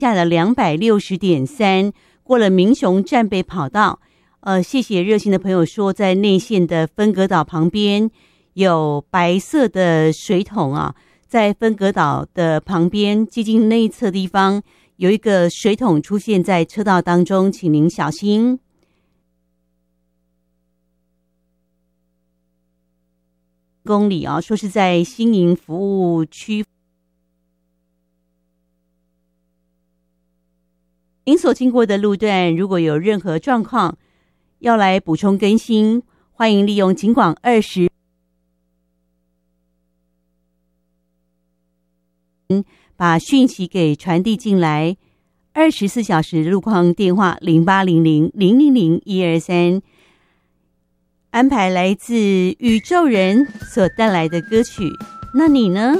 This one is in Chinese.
下的260.3，过了民雄战备跑道。谢谢热心的朋友说，在内线的分隔岛旁边有白色的水桶啊，在分隔岛的旁边接近内侧地方有一个水桶出现在车道当中，请您小心。公里啊，说是在新营服务区。您所经过的路段如果有任何状况要来补充更新，欢迎利用警广20把讯息给传递进来。24小时路况电话0800-000-123，安排来自宇宙人所带来的歌曲。那你呢？